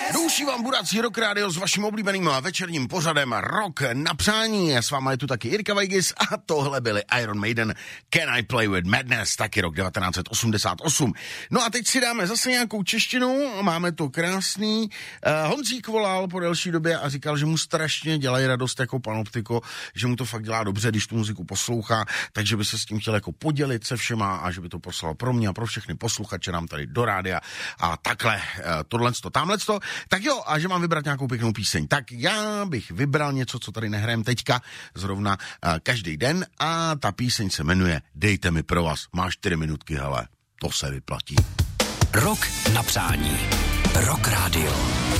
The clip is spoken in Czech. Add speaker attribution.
Speaker 1: Douší vám Burací Rock Radio s vaším oblíbeným večerním pořadem Rock na přání. S váma je tu taky Jirka Vejgis a tohle byli Iron Maiden Can I Play With Madness, taky rok 1988. No a teď si dáme zase nějakou češtinu, máme to krásný. Honzík volal po delší době a říkal, že mu strašně dělají radost jako Panoptiko, že mu to fakt dělá dobře, když tu muziku poslouchá, takže by se s tím chtěl jako podělit se všema a že by to poslal pro mě a pro všechny posluchače nám tady do rádia a takhle, tohleto, tamhleto. Tak jo, a že mám vybrat nějakou pěknou píseň. Tak já bych vybral něco, co tady nehrajem teďka, zrovna každý den, a ta píseň se jmenuje Dejte mi pro vás. Má 4 minutky, hele, to se vyplatí.
Speaker 2: Rock na přání. Rock Radio.